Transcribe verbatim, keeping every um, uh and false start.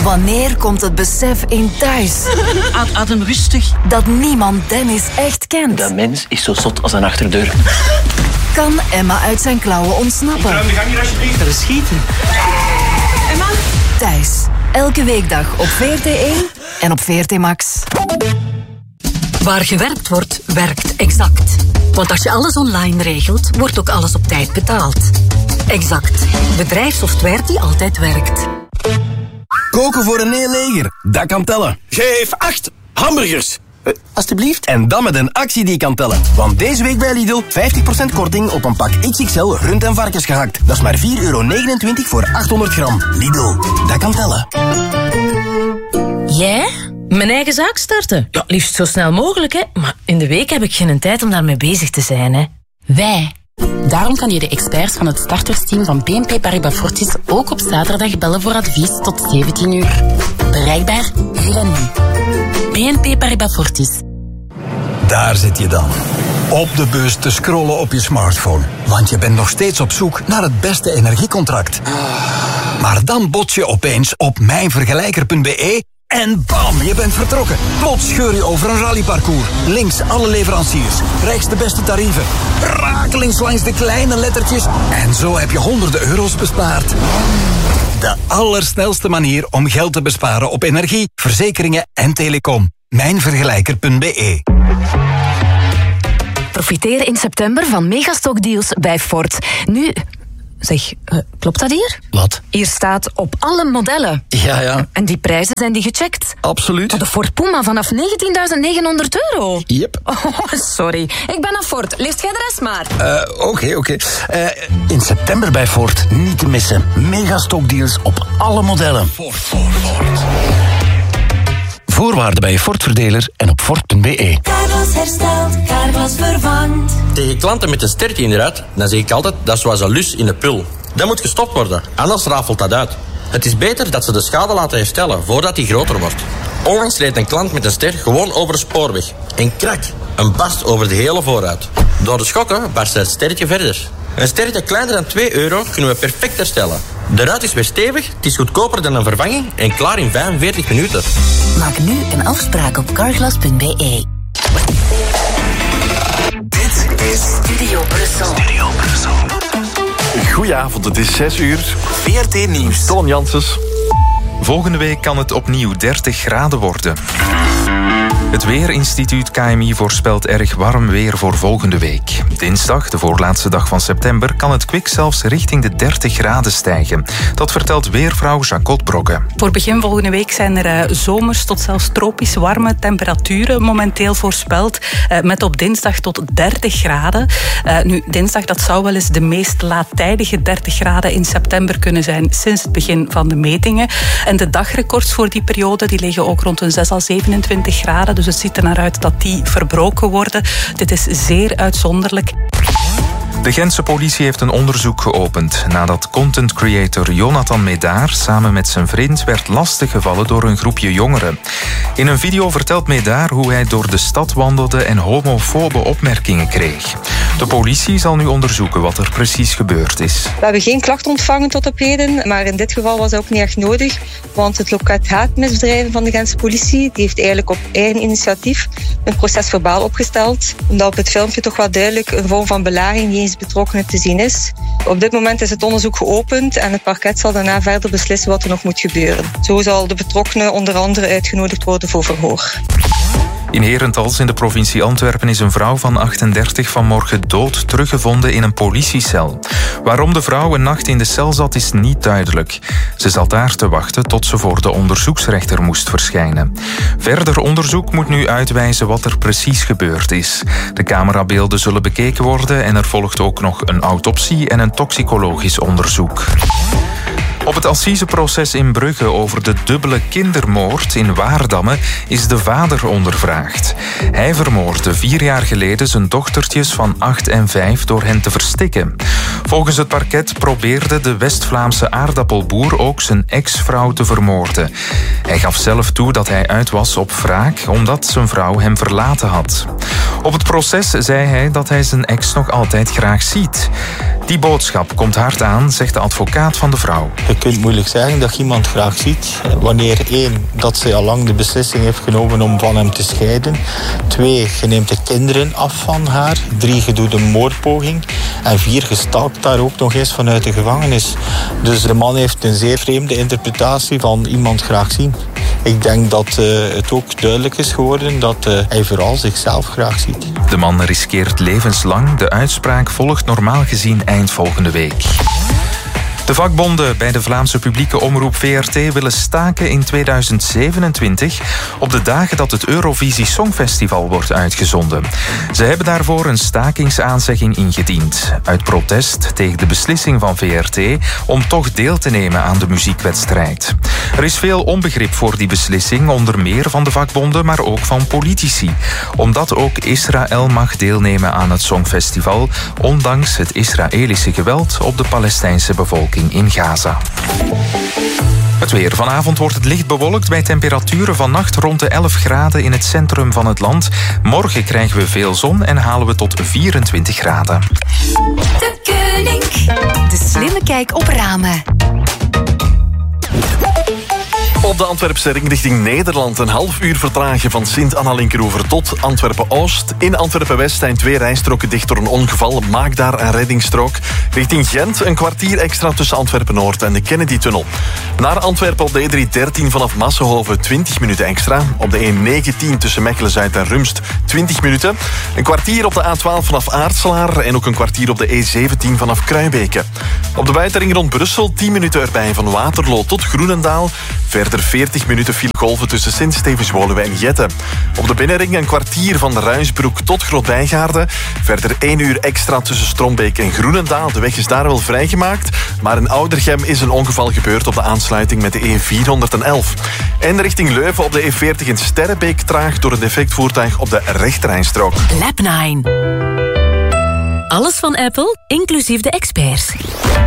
Wanneer komt het besef in thuis? Adem rustig. Dat niemand Dennis echt kent. Dat mens is zo zot als een achterdeur. Kan Emma uit zijn klauwen ontsnappen? Ruim de gang hier alsjeblieft. Er is schieten. Emma? Thuis. Elke weekdag op V R T één en op V R T Max. Waar gewerkt wordt, werkt Exact. Want als je alles online regelt, wordt ook alles op tijd betaald. Exact. Bedrijfssoftware die altijd werkt. Koken voor een heel leger, dat kan tellen. Geef acht hamburgers. Uh, alsjeblieft. En dan met een actie die kan tellen. Want deze week bij Lidl vijftig procent korting op een pak X X L rund- en varkensgehakt. Dat is maar vier euro negenentwintig voor achthonderd gram. Lidl, dat kan tellen. Jij? Mijn eigen zaak starten? Ja, liefst zo snel mogelijk, hè. Maar in de week heb ik geen tijd om daarmee bezig te zijn, hè. Wij. Daarom kan je de experts van het startersteam van B N P Paribas Fortis ook op zaterdag bellen voor advies tot zeventien uur. Bereikbaar hier en nu. B N P Paribas Fortis. Daar zit je dan. Op de bus te scrollen op je smartphone. Want je bent nog steeds op zoek naar het beste energiecontract. Maar dan bots je opeens op mijnvergelijker punt b e en bam, je bent vertrokken. Plots scheur je over een rallyparcours. Links alle leveranciers. Rechts de beste tarieven. Rakelings langs de kleine lettertjes. En zo heb je honderden euro's bespaard. De allersnelste manier om geld te besparen op energie, verzekeringen en telecom. mijnvergelijker punt b e. Profiteer in september van megastockdeals bij Ford. Nu... Zeg, uh, klopt dat hier? Wat? Hier staat op alle modellen. Ja, ja. En die prijzen zijn die gecheckt? Absoluut. De Ford Puma vanaf negentienduizend negenhonderd euro. Yep. Oh, sorry. Ik ben aan Ford. Leest jij de rest maar. Oké, uh, oké. Okay, okay. uh, in september bij Ford niet te missen. Megastockdeals op alle modellen. Ford, Ford, Ford. Voorwaarden bij je Ford-verdeler en op Ford punt b e. Carglass herstelt, Carglass vervangt. Tegen klanten met een stertje in de ruit, dan zeg ik altijd, dat is zoals een lus in de pul. Dat moet gestopt worden, anders rafelt dat uit. Het is beter dat ze de schade laten herstellen, voordat die groter wordt. Onlangs reed een klant met een ster gewoon over de spoorweg. En krak, een barst over de hele voorruit. Door de schokken barst het sterretje verder. Een sterretje kleiner dan twee euro kunnen we perfect herstellen. De ruit is weer stevig, het is goedkoper dan een vervanging en klaar in vijfenveertig minuten. Maak nu een afspraak op carglass punt b e. Dit is Studio Brussel. Studio Brussel. Goedenavond, het is zes uur. V R T Nieuws. Ton Janssens. Volgende week kan het opnieuw dertig graden worden. Het Weerinstituut K M I voorspelt erg warm weer voor volgende week. Dinsdag, de voorlaatste dag van september, kan het kwik zelfs richting de dertig graden stijgen. Dat vertelt weervrouw Jacot Brokke. Voor begin volgende week zijn er uh, zomers tot zelfs tropisch warme temperaturen momenteel voorspeld. Uh, met op dinsdag tot dertig graden. Uh, nu, dinsdag dat zou wel eens de meest laattijdige dertig graden in september kunnen zijn sinds het begin van de metingen. En de dagrecords voor die periode die liggen ook rond een zes à zevenentwintig graden. Dus het ziet er naar uit dat die verbroken worden. Dit is zeer uitzonderlijk. De Gentse politie heeft een onderzoek geopend nadat content creator Jonathan Medaar samen met zijn vriend werd lastiggevallen door een groepje jongeren. In een video vertelt Medaar hoe hij door de stad wandelde en homofobe opmerkingen kreeg. De politie zal nu onderzoeken wat er precies gebeurd is. We hebben geen klacht ontvangen tot op heden, maar in dit geval was dat ook niet echt nodig, want het loket haatmisdrijven van de Gentse politie die heeft eigenlijk op eigen initiatief een procesverbaal opgesteld, omdat op het filmpje toch wel duidelijk een vorm van belaging die eens betrokkenen te zien is. Op dit moment is het onderzoek geopend en het parket zal daarna verder beslissen wat er nog moet gebeuren. Zo zal de betrokkenen onder andere uitgenodigd worden voor verhoor. In Herentals in de provincie Antwerpen is een vrouw van achtendertig vanmorgen dood teruggevonden in een politiecel. Waarom de vrouw een nacht in de cel zat is niet duidelijk. Ze zat daar te wachten tot ze voor de onderzoeksrechter moest verschijnen. Verder onderzoek moet nu uitwijzen wat er precies gebeurd is. De camerabeelden zullen bekeken worden en er volgt ook nog een autopsie en een toxicologisch onderzoek. Op het assiseproces in Brugge over de dubbele kindermoord in Waardamme is de vader ondervraagd. Hij vermoordde vier jaar geleden zijn dochtertjes van acht en vijf door hen te verstikken. Volgens het parket probeerde de West-Vlaamse aardappelboer ook zijn ex-vrouw te vermoorden. Hij gaf zelf toe dat hij uit was op wraak omdat zijn vrouw hem verlaten had. Op het proces zei hij dat hij zijn ex nog altijd graag ziet. Die boodschap komt hard aan, zegt de advocaat van de vrouw. Je kunt moeilijk zeggen dat je iemand graag ziet. Wanneer één, dat ze al lang de beslissing heeft genomen om van hem te scheiden. Twee, je neemt de kinderen af van haar. Drie, je doet een moordpoging. En vier, je stalkt daar ook nog eens vanuit de gevangenis. Dus de man heeft een zeer vreemde interpretatie van iemand graag zien. Ik denk dat uh, het ook duidelijk is geworden dat uh, hij vooral zichzelf graag ziet. De man riskeert levenslang. De uitspraak volgt normaal gezien eind volgende week. De vakbonden bij de Vlaamse publieke omroep V R T willen staken in tweeduizend zevenentwintig op de dagen dat het Eurovisie Songfestival wordt uitgezonden. Ze hebben daarvoor een stakingsaanzegging ingediend. Uit protest tegen de beslissing van V R T om toch deel te nemen aan de muziekwedstrijd. Er is veel onbegrip voor die beslissing, onder meer van de vakbonden, maar ook van politici. Omdat ook Israël mag deelnemen aan het Songfestival, ondanks het Israëlische geweld op de Palestijnse bevolking in Gaza. Het weer. Vanavond wordt het licht bewolkt bij temperaturen vannacht rond de elf graden in het centrum van het land. Morgen krijgen we veel zon en halen we tot vierentwintig graden. De Koning. De slimme kijk op ramen. Op de Antwerpse ring richting Nederland een half uur vertragen van Sint-Anna-Linkeroever tot Antwerpen-Oost. In Antwerpen-West zijn twee rijstroken dicht door een ongeval. Maak daar een reddingsstrook. Richting Gent een kwartier extra tussen Antwerpen-Noord en de Kennedy-tunnel. Naar Antwerpen op de E driehonderddertien vanaf Massenhoven twintig minuten extra. Op de E negentien tussen Mechelen-Zuid en Rumst twintig minuten. Een kwartier op de A twaalf vanaf Aartselaar en ook een kwartier op de E zeventien vanaf Kruijbeke. Op de buitenring rond Brussel tien minuten erbij van Waterloo tot Groenendaal. Verder veertig minuten filegolven tussen Sint-Stevens-Woluwe en Jette. Op de binnenring een kwartier van de Ruisbroek tot Grootbijgaarde. Verder één uur extra tussen Strombeek en Groenendaal. De weg is daar wel vrijgemaakt, maar in Oudergem is een ongeval gebeurd op de aansluiting met de E vierhonderdelf. En richting Leuven op de E veertig in Sterrebeek traag door een defect voertuig op de rechterrijstrook. Lab nine. Alles van Apple, inclusief de experts.